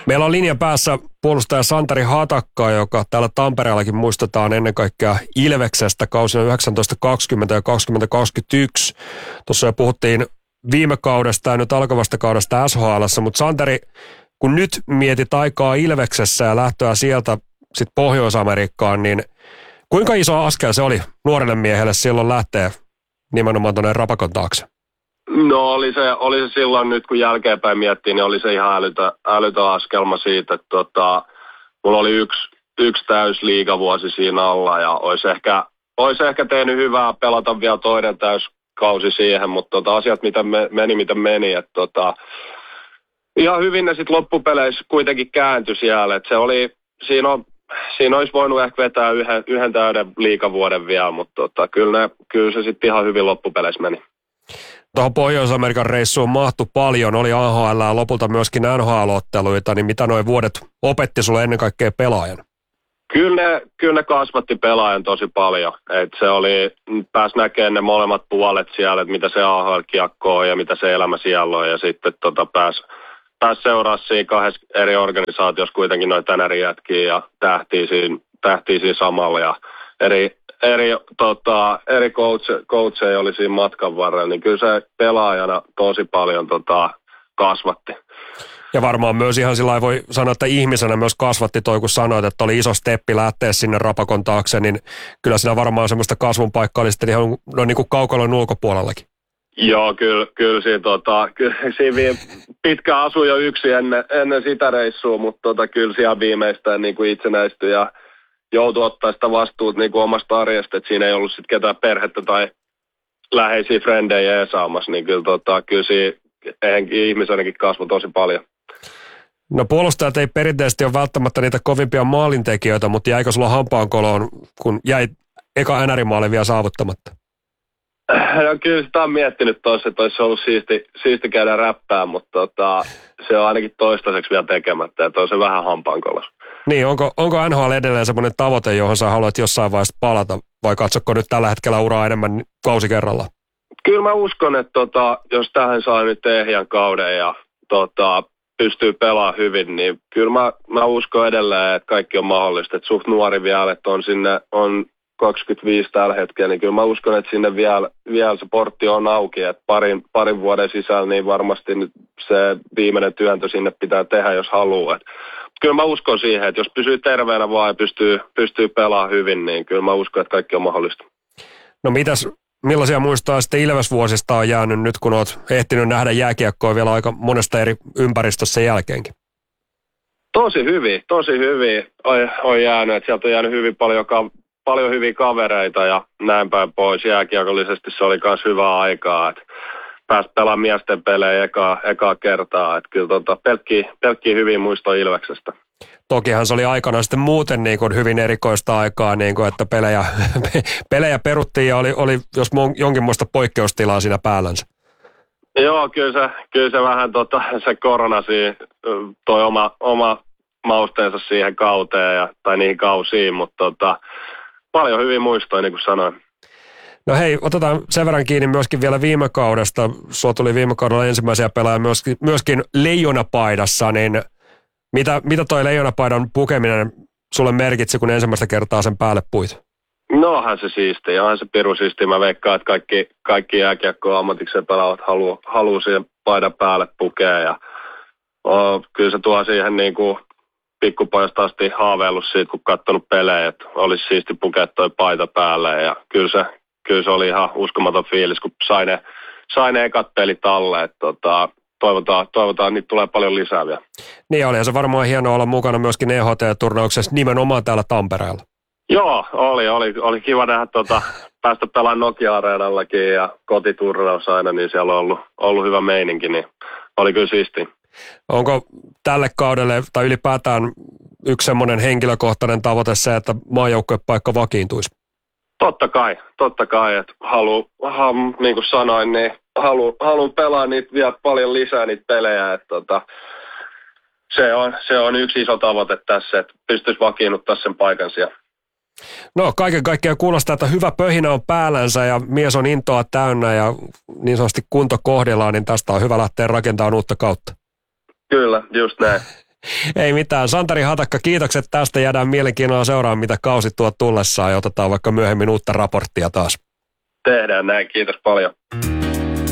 Meillä on linjan päässä puolustaja Santeri Hatakka, joka täällä Tampereellakin muistetaan ennen kaikkea Ilveksestä kausina 1920 ja 2021. Tuossa jo puhuttiin viime kaudesta ja nyt alkavasta kaudesta SHL:ssä, mutta Santeri, kun nyt mietit aikaa Ilveksessä ja lähtöä sieltä sit Pohjois-Amerikkaan, niin kuinka iso askel se oli nuorelle miehelle silloin lähteä nimenomaan tuonne Rapakon taakse? No oli se silloin nyt kun jälkeenpäin miettii, niin oli se ihan älytön askelma siitä, että mulla oli yksi täysliigavuosi siinä alla ja olisi ehkä tehnyt hyvää pelata vielä toinen täyskausi siihen, mutta asiat mitä meni, että ihan hyvin ne sitten loppupeleissä kuitenkin kääntyi siellä, että siinä olisi voinut ehkä vetää yhden täyden liigavuoden vielä, mutta kyllä se sitten ihan hyvin loppupeleissä meni. Tuohon Pohjois-Amerikan reissuun mahtui paljon, oli AHL ja lopulta myöskin NHL-otteluita, niin mitä nuo vuodet opetti sulle ennen kaikkea pelaajan? Kyllä ne kasvatti pelaajan tosi paljon. Pääsi näkemään ne molemmat puolet siellä, että mitä se AHL-kiekko on ja mitä se elämä siellä on. Ja sitten pääsi seuraa siinä kahdessa eri organisaatiossa kuitenkin noita tänärijätkiä ja tähtiä siinä samalla. Ja eri coacheja oli siinä matkan varrella, niin kyllä se pelaajana tosi paljon kasvatti. Ja varmaan myös ihan sillä voi sanoa, että ihmisenä myös kasvatti toi, kun sanoit, että oli iso steppi lähteä sinne Rapakon taakse, niin kyllä siinä varmaan semmoista kasvun paikkaa oli sitten ihan niin kuin kaukalon ulkopuolellakin. Joo, kyllä siinä pitkä asu jo yksi ennen sitä reissua, mutta kyllä siellä viimeistään niin kuin itsenäistyi ja joutui ottaa sitä vastuuta niin kuin omasta arjesta, että siinä ei ollut sitten ketään perhettä tai läheisiä frendejä eesaamassa, niin kyllä siinä ihmisenäkin kasvoi tosi paljon. No puolustajat ei perinteisesti ole välttämättä niitä kovimpia maalintekijöitä, mutta jäikö sulla hampaankoloon, kun jäi eka NR-maali vielä saavuttamatta? No kyllä sitä on miettinyt tuossa, että olisi ollut siisti käydä räppää, mutta se on ainakin toistaiseksi vielä tekemättä, että on se vähän hampaankolossa. Niin, onko NHL edelleen semmoinen tavoite, johon sä haluat jossain vaiheessa palata, vai katsokko nyt tällä hetkellä uraa enemmän kausi kerrallaan? Kyllä mä uskon, että jos tähän saa nyt ehjän kauden ja pystyy pelaamaan hyvin, niin kyllä mä uskon edelleen, että kaikki on mahdollista. Että suht nuori vielä, että on 25 tällä hetkellä, niin kyllä mä uskon, että sinne vielä se portti on auki, että parin vuoden sisällä niin varmasti nyt se viimeinen työntö sinne pitää tehdä, jos haluaa. Kyllä mä uskon siihen, että jos pysyy terveenä vaan ja pystyy pelaamaan hyvin, niin kyllä mä uskon, että kaikki on mahdollista. No millaisia muistaa sitten Ilves-vuosista on jäänyt nyt, kun olet ehtinyt nähdä jääkiekkoa vielä aika monesta eri ympäristössä sen jälkeenkin? Tosi hyvin on jäänyt, että sieltä on jäänyt hyvin paljon hyviä kavereita ja näin päin pois. Jääkiekollisesti se oli myös hyvää aikaa, että pääsi pelaamaan miesten pelejä ekaa kertaa. Että kyllä pelkkiä hyviä muistoja Ilveksestä. Tokihan se oli aikana sitten muuten niin kuin hyvin erikoista aikaa, niin kuin, että pelejä peruttiin ja oli jos jonkinlaista poikkeustilaa siinä päällänsä. Joo, kyllä se vähän se korona siinä toi oma mausteensa siihen kauteen tai niihin kausiin, mutta paljon hyviä muistoja, niin kuin sanoin. No hei, otetaan sen verran kiinni myöskin vielä viime kaudesta. Sulla tuli viime kaudella ensimmäisiä pelaajia myöskin leijonapaidassa, niin mitä toi leijonapaidan pukeminen sulle merkitsi, kun ensimmäistä kertaa sen päälle puit? No onhan se siistiä, onhan se piru siistiä. Mä veikkaan, että kaikki jääkiekkoa ammatikseen pelaavat haluaa siihen paidan päälle pukea. Ja, kyllä se tuo siihen niin kuin pikkupojasta asti haaveillut siitä, kun katsonut pelejä, että olisi siisti pukea toi paita päälle. Ja kyllä se oli ihan uskomaton fiilis, kun sai ne ekat pelit alle. Että toivotaan, niitä tulee paljon lisää vielä. Niin olihan se varmaan hienoa olla mukana myöskin EHT-turnauksessa nimenomaan täällä Tampereella. Joo, oli kiva nähdä päästä pelaamaan Nokia-areenallakin ja kotiturnaus aina, niin siellä on ollut hyvä meininki, niin oli kyllä siistiä. Onko tälle kaudelle tai ylipäätään yksi semmoinen henkilökohtainen tavoite se, että maajoukkuepaikka vakiintuisi? Totta kai, että niin kuin sanoin, niin haluan pelaa niitä vielä paljon lisää niitä pelejä, että se on yksi iso tavoite tässä, että pystyisi vakiinnuttaa sen paikan siellä. No kaiken kaikkiaan kuulostaa, että hyvä pöhinä on päällänsä ja mies on intoa täynnä ja niin sanotusti kunto kohdillaan, niin tästä on hyvä lähteä rakentamaan uutta kautta. Kyllä, just näin. Ei mitään. Santeri Hatakka, kiitokset tästä. Jäädään mielenkiinnolla seuraamaan, mitä kausi tuo tullessaan ja otetaan vaikka myöhemmin uutta raporttia taas. Tehdään näin. Kiitos paljon.